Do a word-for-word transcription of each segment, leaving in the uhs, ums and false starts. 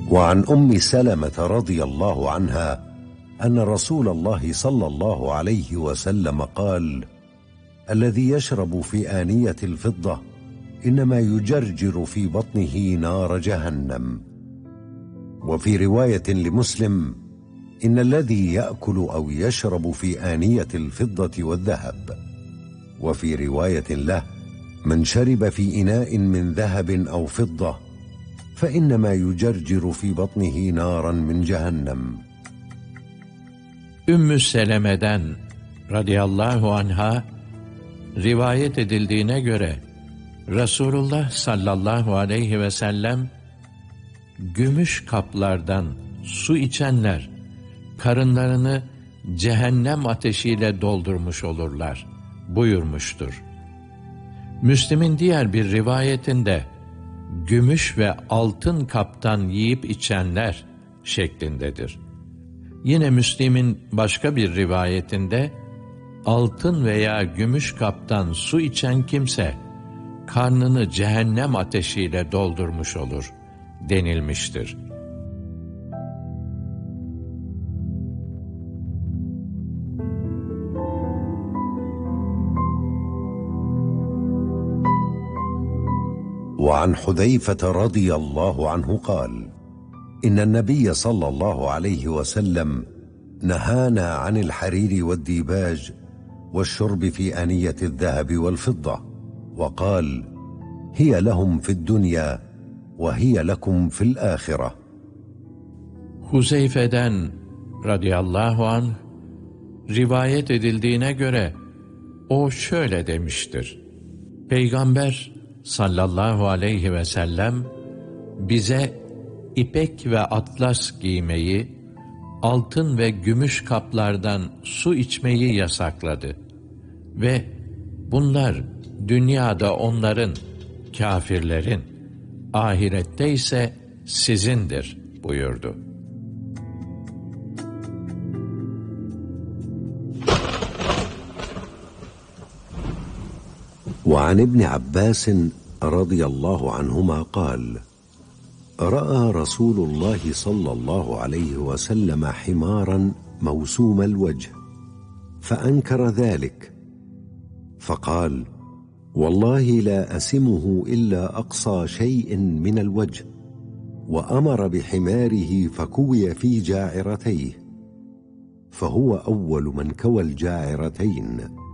وعن أم سلمة رضي الله عنها أن رسول الله صلى الله عليه وسلم قال: الذي يشرب في آنية الفضة إنما يجرجر في بطنه نار جهنم. وفي رواية لمسلم: إن الذي يأكل أو يشرب في آنية الفضة والذهب. وفي رواية له: من شرب في إناء من ذهب أو فضة فإنما يجرجر في بطنه نارا من جهنم. Ümmü Seleme'den radıyallahu anha rivayet edildiğine göre Resulullah sallallahu aleyhi ve sellem, gümüş kaplardan su içenler karınlarını cehennem ateşiyle doldurmuş olurlar buyurmuştur. Müslim'in diğer bir rivayetinde gümüş ve altın kaptan yiyip içenler şeklindedir. Yine Müslim'in başka bir rivayetinde altın veya gümüş kaptan su içen kimse karnını cehennem ateşiyle doldurmuş olur denilmiştir. وعن حذيفة رضي الله عنه قال: إن النبي صلى الله عليه وسلم نهانا عن الحرير والديباج والشرب في آنية الذهب والفضة، وقال: هي لهم في الدنيا وهي لكم في الآخرة. Huzeyfe'den radıyallahu anh rivayet edildiğine göre o şöyle demiştir: Peygamber sallallahu aleyhi ve sellem bize ipek ve atlas giymeyi, altın ve gümüş kaplardan su içmeyi yasakladı ve bunlar dünyada onların, kâfirlerin, ahirette ise sizindir buyurdu. وعن ابن عباس رضي الله عنهما قال: رأى رسول الله صلى الله عليه وسلم حمارا موسوم الوجه فأنكر ذلك، فقال: والله لا أسمه إلا أقصى شيء من الوجه، وأمر بحماره فكوي في جاعرتيه، فهو أول من كوى الجاعرتين.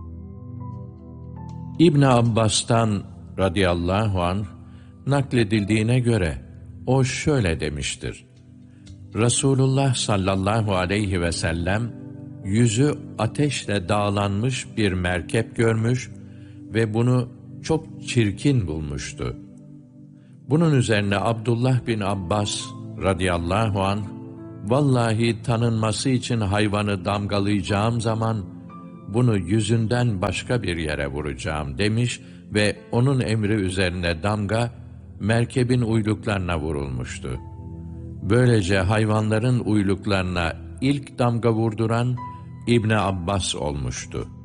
İbn Abbas'tan radıyallahu anh nakledildiğine göre o şöyle demiştir: Resulullah sallallahu aleyhi ve sellem yüzü ateşle dağlanmış bir merkep görmüş ve bunu çok çirkin bulmuştu. Bunun üzerine Abdullah bin Abbas radıyallahu anh, vallahi tanınması için hayvanı damgalayacağım zaman bunu yüzünden başka bir yere vuracağım demiş ve onun emri üzerine damga merkebin uyluklarına vurulmuştu. Böylece hayvanların uyluklarına ilk damga vurduran İbn Abbas olmuştu.